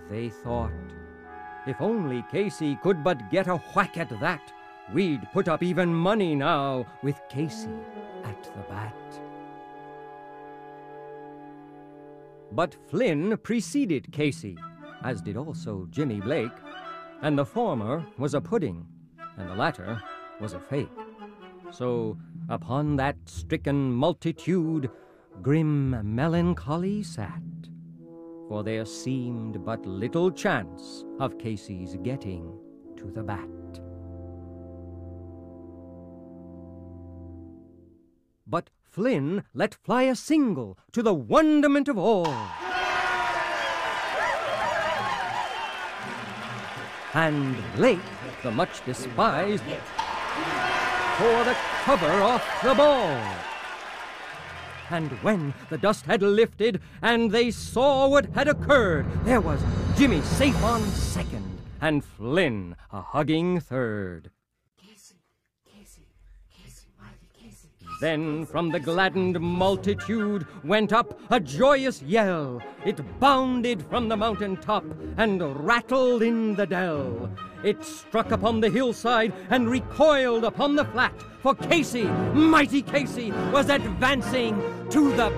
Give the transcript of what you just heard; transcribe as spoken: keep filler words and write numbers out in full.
they thought, if only Casey could but get a whack at that, we'd put up even money now with Casey at the bat. But Flynn preceded Casey, as did also Jimmy Blake, and the former was a pudding, and the latter was a fake. So upon that stricken multitude grim melancholy sat, for there seemed but little chance of Casey's getting to the bat. But Flynn let fly a single to the wonderment of all. And Blake, the much despised, tore the cover off the ball. And when the dust had lifted and they saw what had occurred, there was Jimmy safe on second and Flynn a hugging third. Casey, Casey, Casey, mighty Casey, Casey. Then from the gladdened multitude went up a joyous yell. It bounded from the mountain top and rattled in the dell. It struck upon the hillside and recoiled upon the flat, for Casey, mighty Casey, was advancing to the